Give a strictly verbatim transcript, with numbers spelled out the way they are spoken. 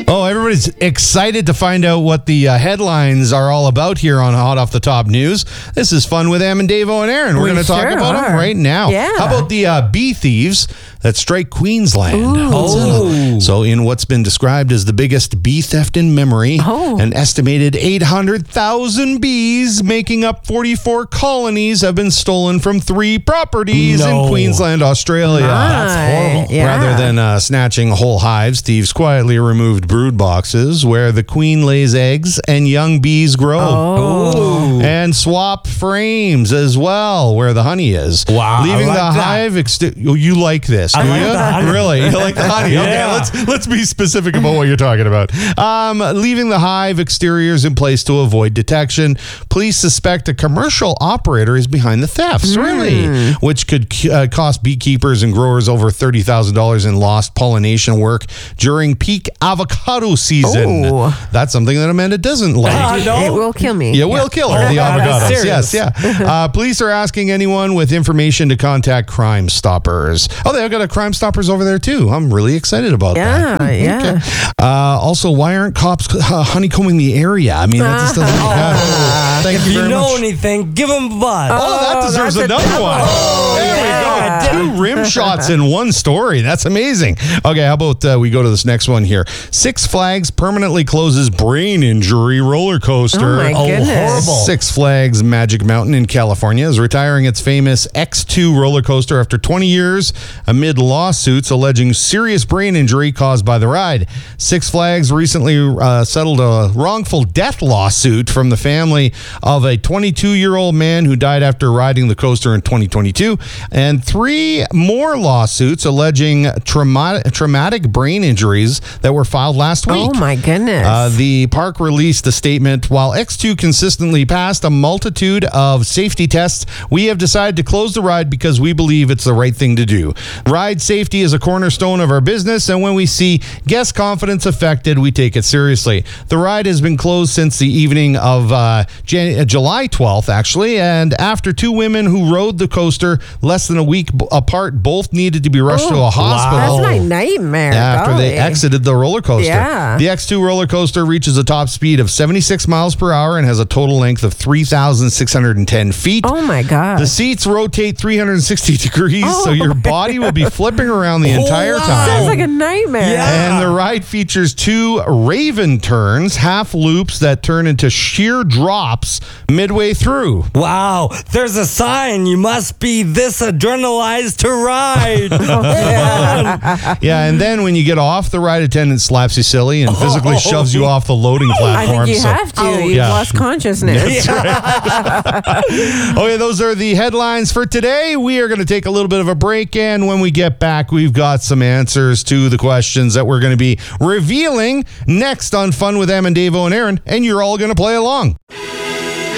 Oh, everybody's excited to find out what the uh, headlines are all about here on Hot Off the Top News. This is Fun with Em and Davo and Aaron. We're We going to talk sure about are. them right now. Yeah. How about the uh, bee thieves that strike Queensland? Oh. So in what's been described as the biggest bee theft in memory, Oh. an estimated eight hundred thousand bees making up forty-four colonies have been stolen from three properties No. in Queensland, Australia. That's horrible. Yeah. Rather than uh, snatching whole hives, thieves quietly removed brood boxes where the queen lays eggs and young bees grow. Oh. And swap frames as well where the honey is. Wow, Leaving I like the that. hive exti- oh, you like this, do I like you? the honey. Really? You like the honey? Okay, Yeah. let's let's be specific about what you're talking about. Um, leaving the hive exteriors in place to avoid detection. Police suspect a commercial operator is behind the thefts, really, which could uh, cost beekeepers and growers over thirty thousand dollars in lost pollination work during peak avocado season. Ooh. That's something that Amanda doesn't like. Ah, no. It will kill me. Yeah, will kill her, Oh, the God, avocados. that's Yes, serious. yeah. Uh, police are asking anyone with information to contact Crime Stoppers. Oh, they've got a Crime Stoppers over there, too. I'm really excited about Yeah, that. yeah. Uh, also, why aren't cops uh, honeycombing the area? I mean, that just doesn't make sense. Thank If you you very know much. anything, give him a buzz. Oh, that deserves that's a another double. one. there yeah. we go. Two rim shots in one story. That's amazing. Okay, how about uh, we go to this next one here? Six Flags permanently closes brain injury roller coaster. Oh, my goodness. Six Flags Magic Mountain in California is retiring its famous X two roller coaster after twenty years amid lawsuits alleging serious brain injury caused by the ride. Six Flags recently uh, settled a wrongful death lawsuit from the family of a twenty-two-year-old man who died after riding the coaster in twenty twenty-two, and three more lawsuits alleging traumatic, traumatic brain injuries that were filed last week. Oh, my goodness. Uh, the park released a statement. While X two consistently passed a multitude of safety tests, we have decided to close the ride because we believe it's the right thing to do. Ride safety is a cornerstone of our business, and when we see guest confidence affected, we take it seriously. The ride has been closed since the evening of uh, Jan- uh, July twelfth, actually, and after two women who rode the coaster less than a week b- apart both needed to be rushed to a hospital. That's my nightmare. After they golly. exited the roller coaster. Yeah. The X two roller coaster reaches a top speed of seventy-six miles per hour and has a total length of three thousand six hundred ten feet. Oh, my God. The seats rotate three hundred sixty degrees, so your body will be flipping around the entire wow. time. Sounds like a nightmare. Yeah. And the ride features two Raven turns, half loops that turn into sheer drops midway through. Wow, there's a sign. You must be this adrenalized to ride. Yeah, and then when you get off, the ride attendant slaps you silly and physically shoves you off the loading I platform. think you so- have to. Oh, You've yeah. lost consciousness. Okay, those are the headlines for today. We are going to take a little bit of a break, and when we get back, we've got some answers to the questions that we're going to be revealing next on Fun with Em and Davo and Aaron, and you're all going to play along.